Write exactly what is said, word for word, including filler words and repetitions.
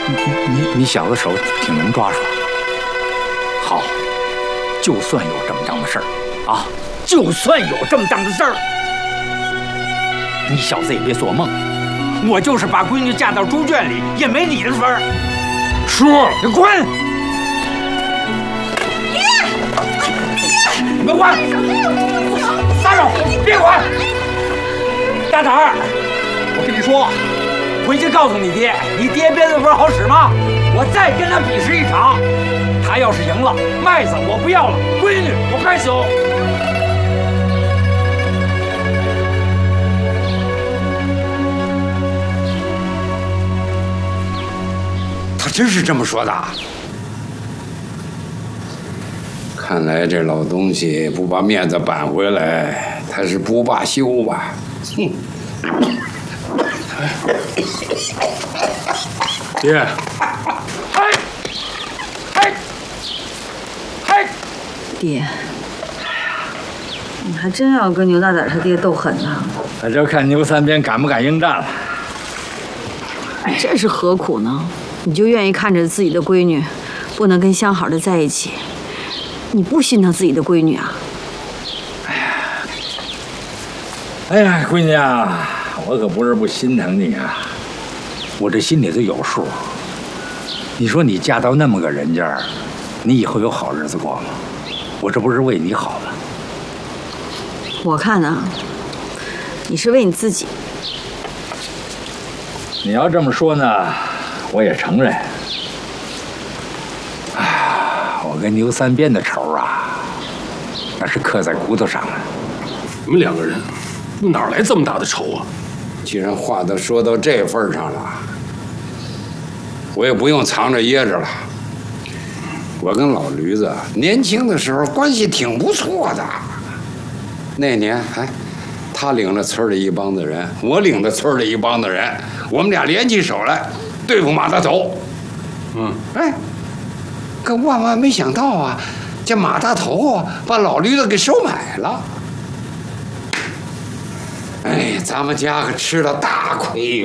你你你小子手挺能抓耍。好，就算有这么档子事儿啊，就算有这么档子事儿，你小子也别做梦。我就是把闺女嫁到猪圈里，也没你的份儿。叔，你滚！爹，你别管！撒手！别管！大胆儿！我跟你说，回去告诉你爹，你爹鞭子分好使吗？我再跟他比试一场，他要是赢了，麦子我不要了，闺女我该走。 他真是这么说的？看来这老东西不把面子扳回来，他是不罢休吧？哼！ 爹， 嘿，嘿，嘿， 爹，你还真要跟牛大胆他爹斗狠呢？ 那就看牛三边敢不敢应战了。 这是何苦呢？你就愿意看着自己的闺女不能跟相好的在一起，你不心疼自己的闺女啊？ 哎呀，哎呀，闺女啊，我可不是不心疼你啊，我这心里头有数。你说你嫁到那么个人家，你以后有好日子过吗？我这不是为你好吗？ 我看啊，你是为你自己。 你要这么说呢，我也承认。啊，我跟牛三边的仇啊，那是刻在骨头上的。 你们两个人哪来这么大的仇啊？ 既然话都说到这份上了，我也不用藏着掖着了。我跟老驴子年轻的时候关系挺不错的。那年，哎，他领着村里一帮子人，我领着村里一帮子人，我们俩联起手来对付马大头。 嗯， 哎，可万万没想到啊，这马大头啊把老驴子给收买了。哎，咱们家可吃了大亏哟。